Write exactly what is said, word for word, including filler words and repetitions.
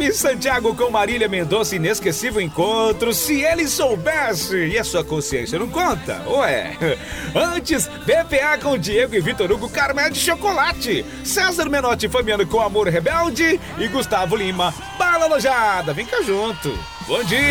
Gabi Santiago com Marília Mendonça, inesquecível encontro. Se ele soubesse, e a sua consciência não conta? Ué. Antes, B P A com Diego e Vitor Hugo, Carmel de Chocolate. César Menotti, Fabiano com Amor Rebelde. E Gustavo Lima, Bala Alojada. Vem cá junto. Bom dia.